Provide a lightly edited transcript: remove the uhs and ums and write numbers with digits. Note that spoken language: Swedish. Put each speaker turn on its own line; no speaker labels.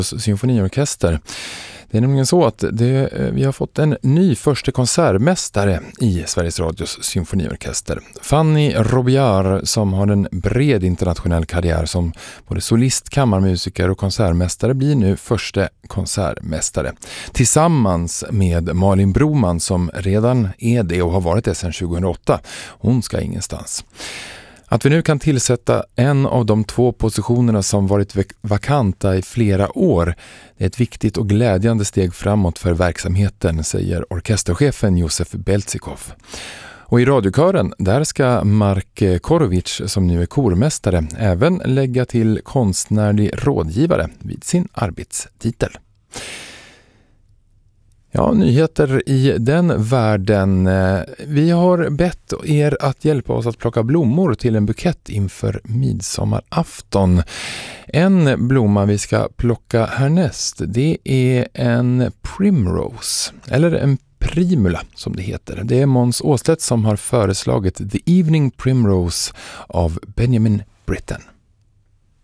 Symfoniorkester. Det är nämligen så att vi har fått en ny första konsertmästare i Sveriges Radios symfoniorkester. Fanny Robillard, som har en bred internationell karriär som både solist, kammarmusiker och konsertmästare, blir nu första konsertmästare. Tillsammans med Malin Broman, som redan är det och har varit det sedan 2008. Hon ska ingenstans. Att vi nu kan tillsätta en av de 2 positionerna som varit vakanta i flera år är ett viktigt och glädjande steg framåt för verksamheten, säger orkesterchefen Josef Belzikov. Och i radiokören, där ska Mark Korovic, som nu är kormästare, även lägga till konstnärlig rådgivare vid sin arbetstitel. Ja, nyheter i den världen. Vi har bett er att hjälpa oss att plocka blommor till en bukett inför midsommarafton. En blomma vi ska plocka härnäst, det är en primrose, eller en primula som det heter. Det är Måns Åslet som har föreslagit The Evening Primrose av Benjamin Britten.